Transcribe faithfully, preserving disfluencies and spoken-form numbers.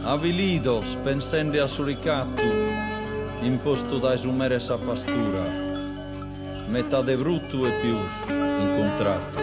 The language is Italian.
Avilidos, pensende a suricatu, imposto da esumere sa pastura, metà de brutto e più incontrato.